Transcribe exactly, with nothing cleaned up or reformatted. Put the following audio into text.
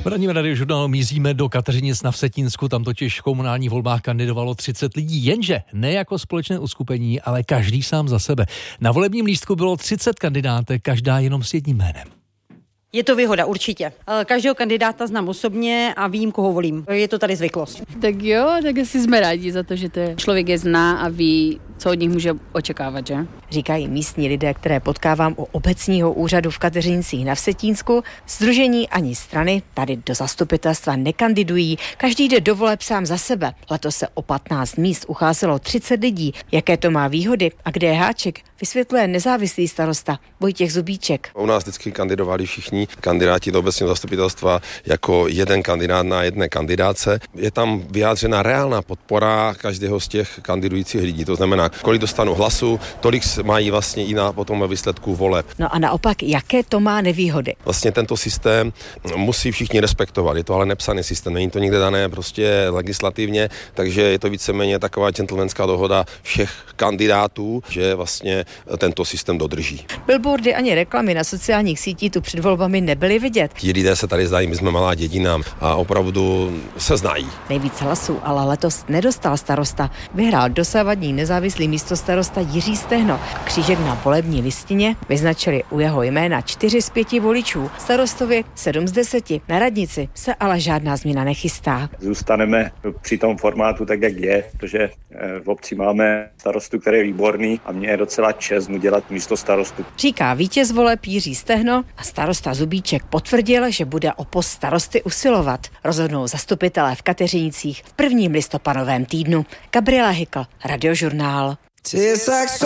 V ranním Radiožurnálu míříme do Kateřinic na Vsetínsku, tam totiž v komunálních volbách kandidovalo třicet lidí, jenže ne jako společné uskupení, ale každý sám za sebe. Na volebním lístku bylo třicet kandidátek, každá jenom s jedním jménem. Je to výhoda, určitě. Každého kandidáta znám osobně a vím, koho volím. Je to tady zvyklost. Tak jo, tak asi jsme rádi za to, že to je. Člověk je zná a ví, co od nich může očekávat, že? Říkají místní lidé, které potkávám u obecního úřadu v Kateřinicích na Vsetínsku. Sdružení ani strany tady do zastupitelstva nekandidují. Každý jde do voleb sám za sebe. Letos se o patnáct míst ucházelo třicet lidí. Jaké to má výhody a kde je háček, vysvětluje nezávislý starosta Vojtěch Zubíček. U nás vždycky kandidovali všichni kandidáti do obecního zastupitelstva jako jeden kandidát na jedné kandidáce. Je tam vyjádřena reálná podpora každého z těch kandidujících lidí. To znamená, kolik dostanou hlasu, tolik mají vlastně i na potom ve výsledku voleb. No a naopak, jaké to má nevýhody? Vlastně tento systém musí všichni respektovat. Je to ale nepsaný systém, není to nikde dané prostě legislativně, takže je to víceméně taková gentlemanská dohoda všech kandidátů, že vlastně tento systém dodrží. Billboardy ani reklamy na sociálních sítích tu před volbami nebyly vidět. Ti lidé se tady znají, my jsme malá dědina a opravdu se znají. Nejvíc hlasů ale letos nedostal starosta. Vyhrál dosavadní nezávislý místostarosta Jiří Stehno. Křížek na volební listině vyznačili u jeho jména čtyři z pěti voličů. Starostovi sedm z deseti. Na radnici se ale žádná změna nechystá. Zůstaneme při tom formátu tak, jak je, protože v obci máme starostu, který je výborný a mě je docela čest mu dělat místo starostu. Říká vítěz voleb Jiří Stehno a starosta Zubíček potvrdil, že bude o post starosty usilovat. Rozhodnou zastupitelé v Kateřinicích v prvním listopadovém týdnu. Gabriela Hykl, Radiožurnál.